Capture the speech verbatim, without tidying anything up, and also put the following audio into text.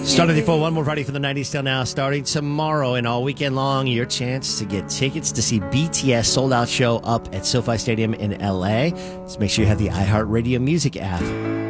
Starting the full one more Friday for the nineties till now. Starting tomorrow and all weekend long, your chance to get tickets to see B T S sold-out show up at SoFi Stadium in L A. Just make sure you have the iHeartRadio Music app.